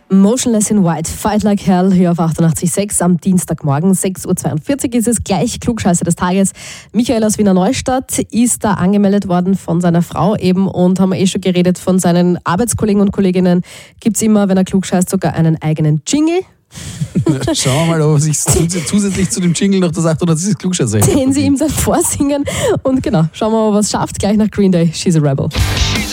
Motionless in White, Fight Like Hell hier auf 88.6 am Dienstagmorgen, 6.42 Uhr ist es, gleich Klugscheißer des Tages. Michael aus Wiener Neustadt ist da angemeldet worden von seiner Frau eben und haben wir schon geredet von seinen Arbeitskollegen und Kolleginnen. Gibt es immer, wenn er klugscheißt, sogar einen eigenen Jingle. Schauen wir mal, ob er sich zusätzlich zu dem Jingle noch das 800 Klugscheißer den sie ihm dann vorsingen und genau, schauen wir mal, ob er es schafft, gleich nach Green Day, She's a Rebel.